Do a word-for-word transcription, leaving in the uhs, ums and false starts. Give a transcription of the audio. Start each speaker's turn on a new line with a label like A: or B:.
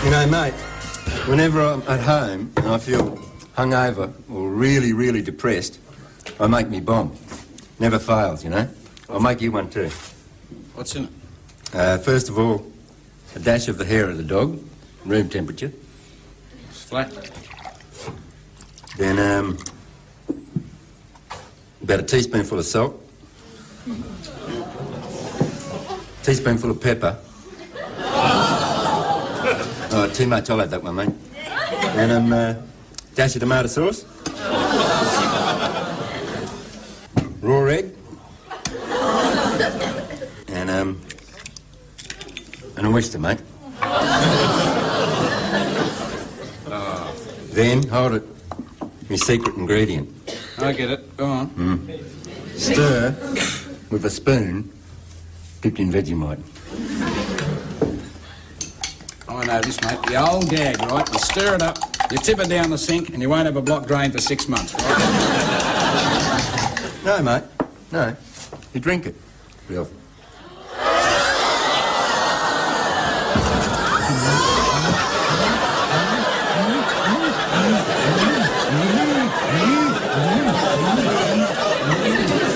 A: You know, mate, whenever I'm at home and I feel hungover or really, really depressed, I make me bomb. Never fails, you know. I'll make you one too.
B: What's in it?
A: Uh, first of all, a dash of the hair of the dog, room temperature.
B: It's flat.
A: Then, um, about a teaspoonful of salt. Teaspoonful of pepper. Oh, too much, I'll have that one, mate. And um, uh, dash of tomato sauce. Raw egg. And, um, and an oyster, mate.
B: Oh.
A: Then, hold it, my secret ingredient.
B: I get it. Go on.
A: Mm. Stir with a spoon dipped in Vegemite.
B: I know this, mate. The old gag, right? You stir it up, you tip it down the sink, and you won't have a block drain for six months, right?
A: No, mate. No. You drink it. Real.